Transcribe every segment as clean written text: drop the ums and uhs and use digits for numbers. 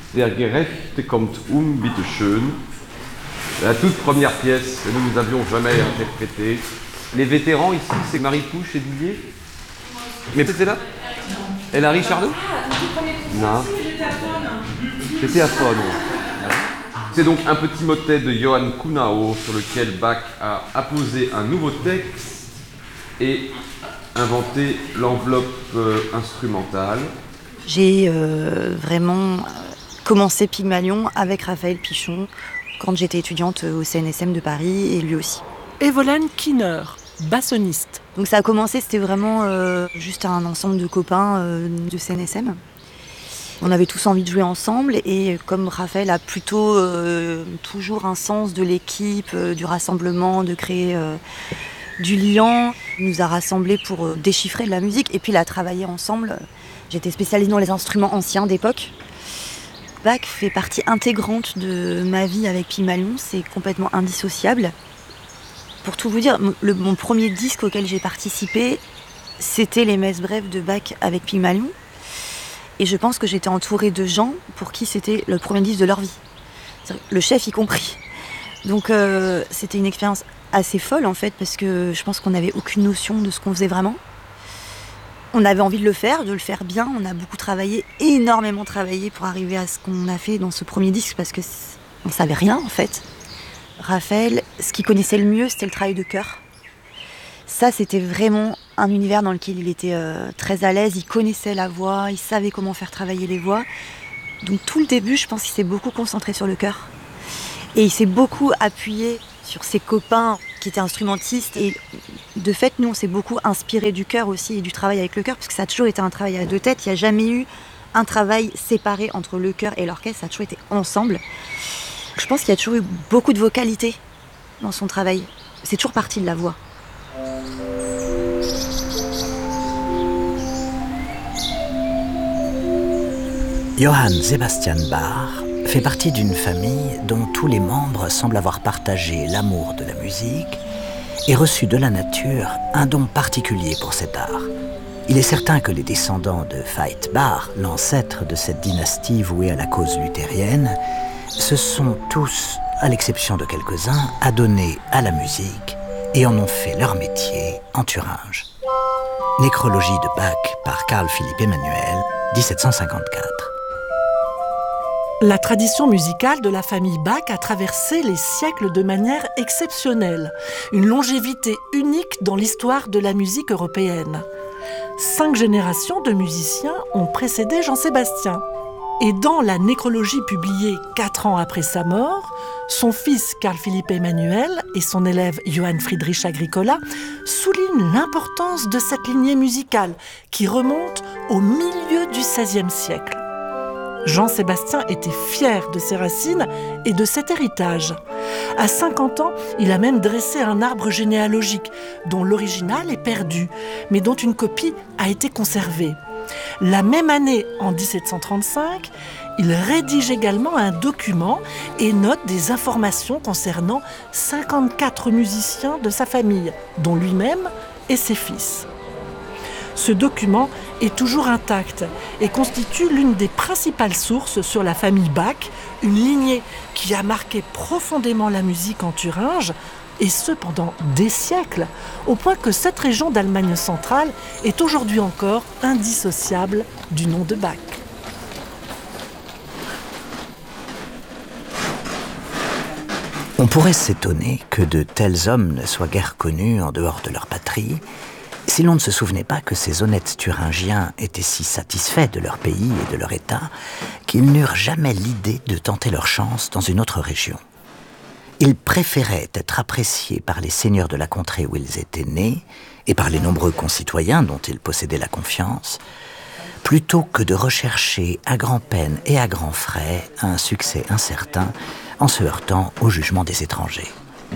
Der Gerechte kommt bitte schön. La toute première pièce que nous n'avions jamais interprétée. Les vétérans ici, c'est Marie Touche et Didier. Mais c'était là? Et Larry Chardot? Non. C'était à Faune. C'est donc un petit motet de Johann Kuhnau sur lequel Bach a apposé un nouveau texte et inventé l'enveloppe instrumentale. J'ai vraiment commencé Pygmalion avec Raphaël Pichon quand j'étais étudiante au CNSM de Paris et lui aussi. Evelyn Kinner, bassoniste. Donc ça a commencé, c'était vraiment juste un ensemble de copains de CNSM. On avait tous envie de jouer ensemble et comme Raphaël a plutôt toujours un sens de l'équipe, du rassemblement, de créer du lien, il nous a rassemblés pour déchiffrer de la musique et puis la travailler ensemble. J'étais spécialisée dans les instruments anciens d'époque. Bach fait partie intégrante de ma vie avec Pygmalion, c'est complètement indissociable. Pour tout vous dire, mon premier disque auquel j'ai participé, c'était les Messes brèves de Bach avec Pygmalion. Et je pense que j'étais entourée de gens pour qui c'était le premier disque de leur vie. Le chef y compris. Donc c'était une expérience assez folle en fait, parce que je pense qu'on n'avait aucune notion de ce qu'on faisait vraiment. On avait envie de le faire bien. On a beaucoup travaillé, énormément travaillé pour arriver à ce qu'on a fait dans ce premier disque, parce qu'on ne savait rien en fait. Raphaël, ce qu'il connaissait le mieux, c'était le travail de chœur. Ça, c'était vraiment un univers dans lequel il était très à l'aise. Il connaissait la voix, il savait comment faire travailler les voix. Donc tout le début, je pense qu'il s'est beaucoup concentré sur le chœur. Et il s'est beaucoup appuyé sur ses copains qui étaient instrumentistes. Et de fait, nous, on s'est beaucoup inspiré du chœur aussi et du travail avec le chœur, parce que ça a toujours été un travail à deux têtes. Il n'y a jamais eu un travail séparé entre le chœur et l'orchestre. Ça a toujours été ensemble. Je pense qu'il y a toujours eu beaucoup de vocalité dans son travail. C'est toujours parti de la voix. Johann Sebastian Bach fait partie d'une famille dont tous les membres semblent avoir partagé l'amour de la musique et reçu de la nature un don particulier pour cet art. Il est certain que les descendants de Veit Bach, l'ancêtre de cette dynastie vouée à la cause luthérienne, se sont tous, à l'exception de quelques-uns, adonnés à la musique et en ont fait leur métier en Thuringe. Nécrologie de Bach par Carl Philipp Emanuel, 1754. La tradition musicale de la famille Bach a traversé les siècles de manière exceptionnelle, une longévité unique dans l'histoire de la musique européenne. 5 générations de musiciens ont précédé Jean-Sébastien. Et dans la nécrologie publiée 4 ans après sa mort, son fils Carl Philipp Emanuel et son élève Johann Friedrich Agricola soulignent l'importance de cette lignée musicale qui remonte au milieu du XVIe siècle. Jean-Sébastien était fier de ses racines et de cet héritage. À 50 ans, il a même dressé un arbre généalogique dont l'original est perdu, mais dont une copie a été conservée. La même année, en 1735, il rédige également un document et note des informations concernant 54 musiciens de sa famille, dont lui-même et ses fils. Ce document est toujours intact et constitue l'une des principales sources sur la famille Bach, une lignée qui a marqué profondément la musique en Thuringe, et ce pendant des siècles, au point que cette région d'Allemagne centrale est aujourd'hui encore indissociable du nom de Bach. On pourrait s'étonner que de tels hommes ne soient guère connus en dehors de leur patrie, si l'on ne se souvenait pas que ces honnêtes Thuringiens étaient si satisfaits de leur pays et de leur État qu'ils n'eurent jamais l'idée de tenter leur chance dans une autre région. Ils préféraient être appréciés par les seigneurs de la contrée où ils étaient nés et par les nombreux concitoyens dont ils possédaient la confiance, plutôt que de rechercher à grand-peine et à grands frais un succès incertain en se heurtant au jugement des étrangers.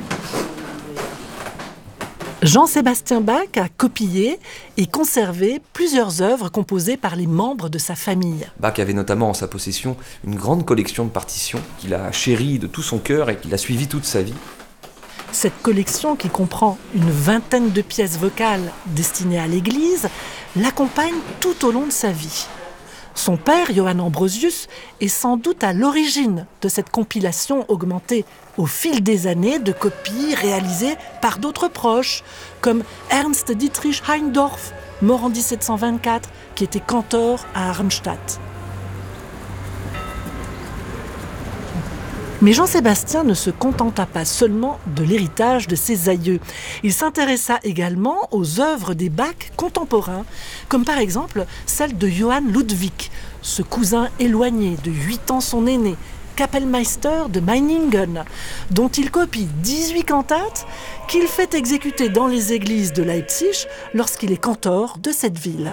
Jean-Sébastien Bach a copié et conservé plusieurs œuvres composées par les membres de sa famille. Bach avait notamment en sa possession une grande collection de partitions qu'il a chérie de tout son cœur et qu'il a suivi toute sa vie. Cette collection, qui comprend une 20aine de pièces vocales destinées à l'église, l'accompagne tout au long de sa vie. Son père, Johann Ambrosius, est sans doute à l'origine de cette compilation augmentée au fil des années de copies réalisées par d'autres proches, comme Ernst Dietrich Heindorf, mort en 1724, qui était cantor à Arnstadt. Mais Jean-Sébastien ne se contenta pas seulement de l'héritage de ses aïeux. Il s'intéressa également aux œuvres des Bach contemporains, comme par exemple celle de Johann Ludwig, ce cousin éloigné de 8 ans son aîné, Kapellmeister de Meiningen, dont il copie 18 cantates qu'il fait exécuter dans les églises de Leipzig lorsqu'il est cantor de cette ville.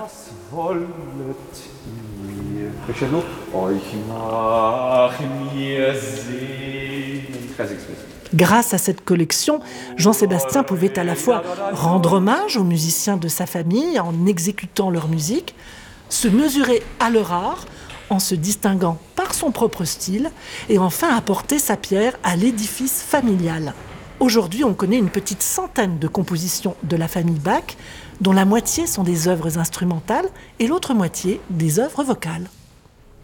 Grâce à cette collection, Jean-Sébastien pouvait à la fois rendre hommage aux musiciens de sa famille en exécutant leur musique, se mesurer à leur art en se distinguant par son propre style et enfin apporter sa pierre à l'édifice familial. Aujourd'hui, on connaît une petite centaine de compositions de la famille Bach, dont la moitié sont des œuvres instrumentales et l'autre moitié des œuvres vocales.